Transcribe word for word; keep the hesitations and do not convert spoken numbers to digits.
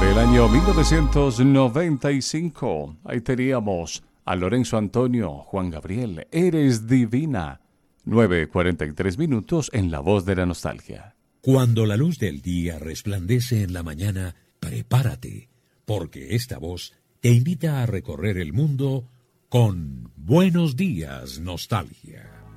del año mil novecientos noventa y cinco. Ahí teníamos a Lorenzo Antonio, Juan Gabriel, Eres Divina. nueve cuarenta y tres minutos en La Voz de la Nostalgia. Cuando la luz del día resplandece en la mañana, prepárate, porque esta voz te invita a recorrer el mundo con Buenos Días, Nostalgia.